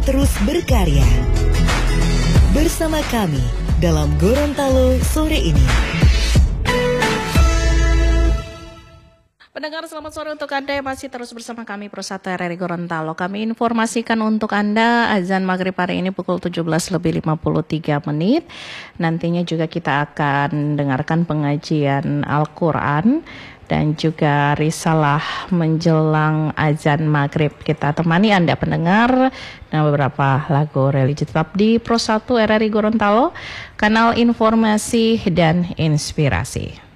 terus berkarya. Bersama kami dalam Gorontalo sore ini. Pendengar, selamat sore untuk Anda yang masih terus bersama kami Pro 1 RRI Gorontalo. Kami informasikan untuk Anda azan maghrib hari ini pukul 17:53. Nantinya juga kita akan dengarkan pengajian Al-Quran dan juga risalah menjelang azan maghrib. Kita temani Anda pendengar dengan beberapa lagu religi. Tetap di Pro 1 RRI Gorontalo, kanal informasi dan inspirasi.